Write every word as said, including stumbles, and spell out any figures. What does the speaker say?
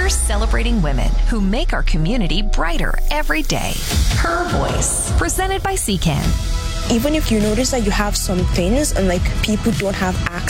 celebrating women who make our community brighter every day. Her Voice, presented by C C A N. Even if you notice that you have some things and like people don't have access